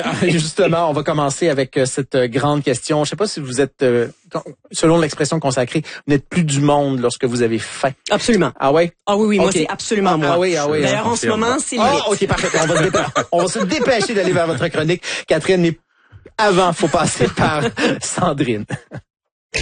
justement, on va commencer avec cette grande question. Je sais pas si vous êtes, selon l'expression consacrée, vous n'êtes plus du monde lorsque vous avez faim. Absolument. Ah ouais? Ah oui, Okay. moi c'est absolument moi. Ah oui. D'ailleurs, en ce moment, c'est limite. Ah, ok, parfait. On va se dépêcher d'aller vers votre chronique. Catherine, mais avant, faut passer par Sandrine.